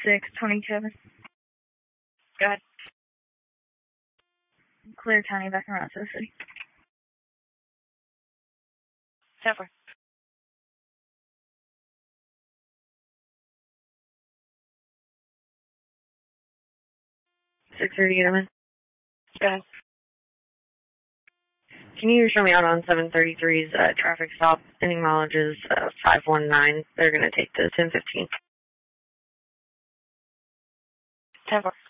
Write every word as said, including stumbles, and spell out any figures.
six twenty-two. Go ahead. Clear County, back around to the city. ten four. six thirty, get him in. Go ahead. Can you show me out on seven thirty-three's uh, traffic stop? Ending mileage is uh, five one nine. They're going to take the ten fifteen. ten four.